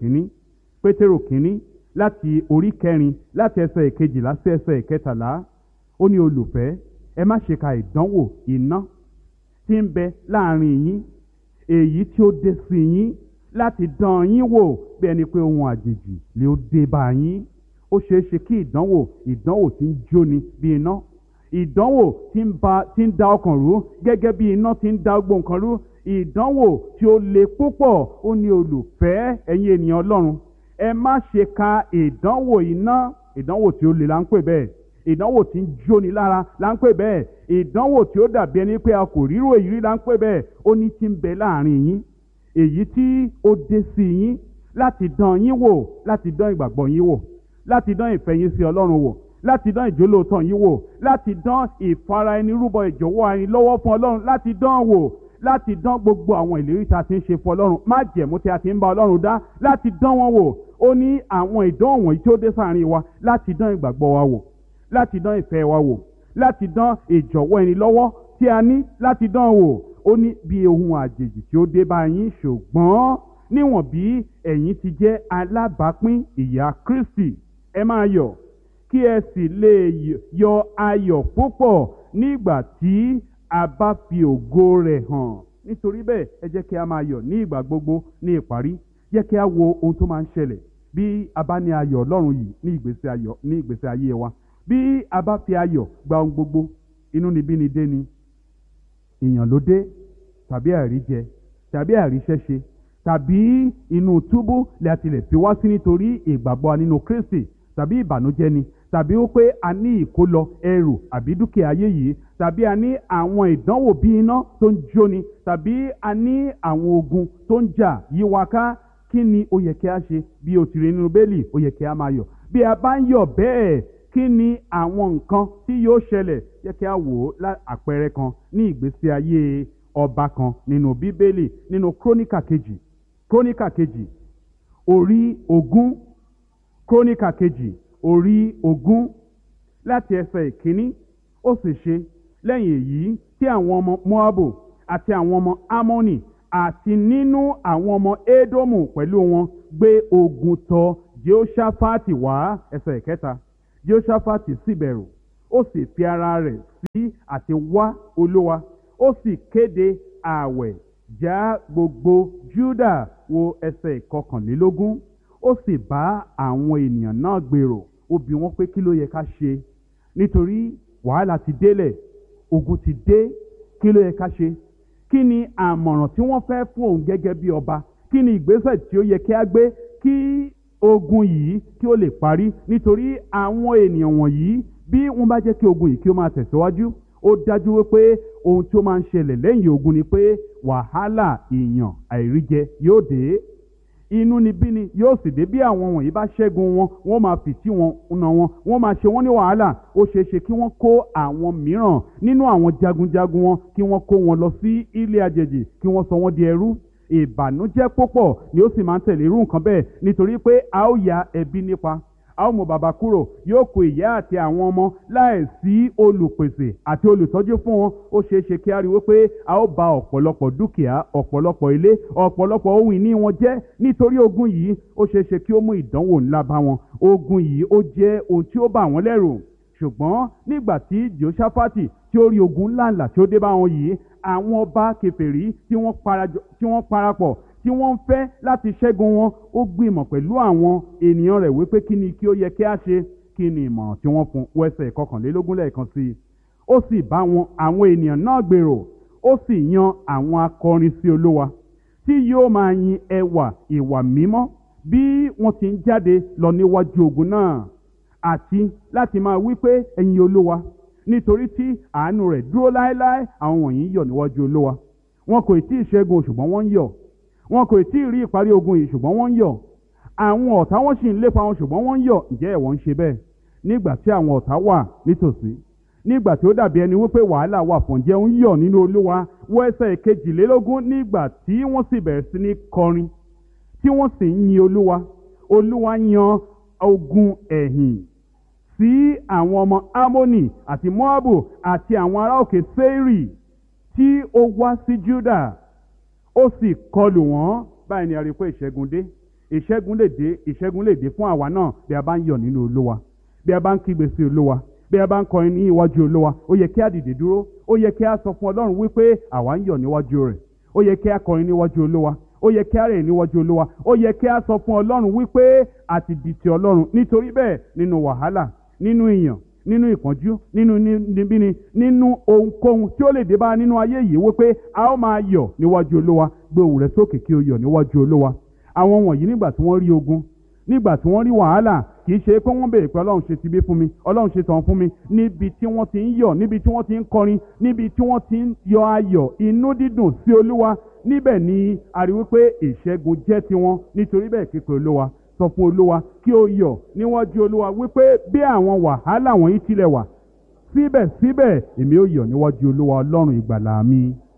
Pétérù kínní láti orí kẹrin, láti ẹsẹ̀ ìkejìlá sí ẹsẹ̀ ìkẹtàlá. Ó ní, olùfẹ́, ẹ má ṣe ka ìdánwò iná tí ń bẹ láàrin yín, èyí tí ó dé sí yín láti dán yín wò bí ẹni pé ohun àjèjì lè ó dé bá yín. Ó ṣeé ṣe kí ìdánwò tí ń jóni bí iná, ìdánwò tí ń da ọkàn rú gẹ́gẹ́ bí iná tí ń da gbogbo nǹkan rú, ìdánwò tí ó le púpọ̀. Ó ní, olùfẹ́, ẹ̀yin ènìyàn Ọlọ́run, ẹ má ṣe ka ìdánwò iná. Ìdánwò tí ó le là ń pè bẹ́ẹ̀, ìdánwò tí ń jóni lára là ń pè bẹ́ẹ̀, ìdánwò tí ó dàbí ẹni pé a kò ríro èyí rí là ń pè bẹ́ẹ̀. Ó ní tí ń bẹ láàrin yín, èyí tí ó dé sí yín láti dán yín wò, láti dán ìgbàgbọ́ yín wò, láti dán ìfẹ́ yín sí Ọlọ́run wò, láti dán ìjólóòtọ́ yín wò, láti dán ìfara ẹni rúbọ ìjọ̀wọ́ ẹni lọ́wọ́ fún Ọlọ́run, láti dán wò, láti dán gbogbo àwọn ìlérí tí a ti ń ṣe fún Ọlọ́run, májẹ̀mú tí a ti ń bá Ọlọ́run dá, láti dán wọn wò. Ó ní àwọn ìdánwò wọ̀nyí tí ó dé sáàrin wa láti dán ìgbàgbọ́ wa wò, láti dán ìfẹ́ wa wò, láti dán ìjọ̀wọ́ ẹni lọ́wọ́ tí a ní, láti dán wò. Ó ní bí ohun àjèjì tí ó dé bá yín, ṣùgbọ́n níwọ̀n bí ẹ̀yin ti jẹ́ alábàápín ìyà Kristi, ẹ máa yọ̀, kí ẹ sì lè yọ ayọ̀ púpọ̀ nígbà tí a bá fi ògo rẹ̀ hàn. Nítorí bẹ́ẹ̀ ẹ jẹ́ kí a máa yọ̀ ní ìgbà gbogbo. Ní ìparí, jẹ́ kí a wo ohun tó máa ń ṣẹlẹ̀ bí a bá ní ayọ̀ Ọlọ́run yìí ní ìgbésí ayé wa. Bí a bá fi ayọ̀ gba ohun gbogbo, inúnibíni ni, ìyàn ló dé, tàbí àìríjẹ, tàbí àìríṣẹ́ṣe, tàbí inú túbú lè tilẹ̀ fi wá sí nítorí ìgbàgbọ́ nínú Kristi, tàbí ìbànújẹ́ ni, tàbí ó pé a ní ìkólọ ẹrù àbí dúkìá ayé yìí, tàbí a ní àwọn ìdánwò bí iná tó ń jóni, tàbí a ní àwọn ogun tó ń jà yí wa ká. Kí ni ó yẹ kí a ṣe? Bí o ti rí nínú Bíbélì, ó yẹ kí a máa yọ̀. Bí a bá ń yọ̀ bẹ́ẹ̀, kí ni àwọn nǹkan tí yóò ṣẹlẹ̀? Jẹ́ kí a wò ó àpẹẹrẹ kan ní ìgbésí ayé ọba kan nínú Bíbélì, nínú Króníkà kejì orí 20, Króníkà kejì orí 20 láti ẹsẹ̀ ìkíní. Ó sì ṣe lẹ́yìn èyí tí àwọn ọmọ Móábù àti àwọn ọmọ Ámónì àti nínú àwọn ọmọ Édómù pẹ̀lú wọn gbé ogun tọ̀ Jehoṣafati wá. Ẹsẹ̀ ìkẹta, Jehoṣafati sì bẹ̀rù, ó sì fi ara rẹ̀ sí àti wá Olúwa, ó sì kéde ààwẹ̀ já gbogbo Júdà. Wo ẹsẹ̀ ìkọkànlélógún, ó sì bá àwọn ènìyàn náà gbèrò, ó bi wọ́n pé kí ló yẹ ká ṣe, nítorí wàhálà ti délẹ̀, ogun ti dé, kí ló yẹ ká ṣe? Kí ni àmọ̀ràn tí wọ́n fẹ́ fún òun gẹ́gẹ́ bí ọba? Kí ni ìgbésẹ̀ tí ó yẹ kí a gbé kí ogun yìí kí ó lè parí? Nítorí àwọn ènìyàn wọ̀nyí, bí wọ́n bá jẹ́ kí ogun yìí kí ó máa tẹ̀síwájú, ó dájú wípé ohun tí ó máa ń ṣẹlẹ̀ lẹ́yìn ogun ni pé wàhálà, ìyàn, àìríjẹ yóò dé, inúnibíni yóò sì dé. Bí àwọn wọ̀nyí bá ṣẹ́gun wọn, wọ́n máa fìtí wọn na wọn, wọ́n máa ṣe wọ́n ní wàhálà. Ó ṣeé ṣe kí wọ́n kó àwọn mìíràn nínú àwọn jagunjagun wọn, kí wọ́n kó wọn lọ sí ilé àjèjì, kí wọ́n sọ wọ́n di ẹrú. Ìbànújẹ́ púpọ̀ ni ó sì máa ń tẹ̀lé irú nǹkan bẹ́ẹ̀, nítorí pé a ó ya ẹbí nípa, a ó mú bàbá kúrò, yóò kó ìyá àti àwọn ọmọ láì sí olùpèsè àti olùtọ́jú fún wọn. Ó ṣeé ṣe kí a rí wípé a ó bà ọ̀pọ̀lọpọ̀ dúkìá, ọ̀pọ̀lọpọ̀ ilé, ọ̀pọ̀lọpọ̀ ohun ìní wọn jẹ́ nítorí ogun yìí. Ó ṣeé ṣe kí ó mú ìdánwò ńlá bá wọn. Ogun yìí ó jẹ́ ohun tí ó bà wọ́n lẹ́rù. Ṣùgbọ́n nígbà tí Jehoṣafati tí ó rí ogun ńláńlá tí ó dé bá wọn yìí, àwọn ọba kèfèrí tí wọ́n parapọ̀ tí wọ́n ń fẹ́ láti ṣẹ́gun wọn, ó gbìmọ̀ pẹ̀lú àwọn ènìyàn rẹ̀ wípé kí ni kí ó yẹ kí a ṣe. Kí ni ìmọ̀ràn tí wọ́n fún? Ẹsẹ̀ ìkọkànlélógún lẹ́ẹ̀kan sí i. Ó sì bá àwọn ènìyàn náà gbèrò, ó sì yan àwọn akọrin sí Olúwa tí yóò máa yin ẹwà ìwà mímọ́ bí wọ́n ti ń jáde lọ níwájú ogun náà, àti láti máa wí pé ẹ̀yin Olúwa, nítorí tí àánú rẹ̀ dúró láéláé. Àwọn wọ̀nyí yọ̀ níwájú Olúwa. Wọn kò tí ì ṣẹ́gun ṣùgbọ́n wọ́n ń yọ̀. Wọn kò tí ì rí ìparí ogun yìí ṣùgbọ́n wọ́n ń yọ̀. Àwọn ọ̀tá wọn sì ń lépa wọn ṣùgbọ́n wọ́n ń yọ̀. Ǹjẹ́ ẹ̀wọ̀n ń ṣe bẹ́ẹ̀? Nígbà tí àwọn ọ̀tá wà nítòsí, nígbà tí ó dàbí ẹni wípé wàhálà wà fún, ǹjẹ́ ń yọ̀ nínú Olúwa? Wo ẹsẹ̀ kejìlélógún, nígbà tí wọ́n sì bẹ̀rẹ̀ sí ní kọrin tí wọ́n sì ń yin Olúwa, Olúwa yan ogun ẹ̀yìn sí àwọn ọmọ Amoni àti Moabu àti àwọn ará òkè Seiri tí ó wá sí Juda, ó sì kọlù wọ́n. Báyìí ni a rí pé ìṣẹ́gun dé. Ìṣẹ́gun lè dé fún àwa náà bí a bá ń yọ̀ nínú Olúwa, bí a bá ń kígbe sí Olúwa, bí a bá ń kọrin ní iwájú Olúwa. Ó yẹ kí a dìde dúró, ó yẹ kí a sọ fún Ọlọ́run wípé àwa ń yọ̀ níwájú rẹ̀. Ó yẹ kí a kọrin níwájú Olúwa, ó yẹ kí a rìn níwájú Olúwa, ó yẹ kí a sọ fún Ọlọ́run wípé a ti di ti Ọlọ́run. Nítorí bẹ́ẹ̀, nínú wàhálà, nínú ìyàn, nínú ìpọ́njú, nínú níbíni, nínú ohunkóhun tí ó lè dé bá nínú ayé yìí, wípé a ó máa yọ̀ níwájú Olúwa. Gbé ohùn rẹ sókè kí o yọ̀ níwájú Olúwa. Àwọn wọ̀nyí nígbà tí wọ́n rí ogun, nígbà tí wọ́n rí wàhálà, kì í ṣe pé wọ́n béèrè pé Ọlọ́run ṣe ti bí fún mi, Ọlọ́run ṣe tàn fún mi. Níbi tí wọ́n ti ń yọ̀, níbi tí wọ́n ti ń kọrin, níbi tí wọ́n ti ń yọ ayọ̀ inú dídùn sí Olúwa, níbẹ̀ ni a rí wípé ìṣẹ́gun jẹ́ tiwọn. Nítorí bẹ́ẹ̀, képe Olúwa, sọ fún Olúwa kí o yọ̀ níwájú Olúwa wípé bí àwọn wàhálà wọ̀nyí tilẹ̀ wà, síbẹ̀síbẹ̀ èmi ó yọ̀ níwájú Olúwa Ọlọ́run ìgbàlà mi.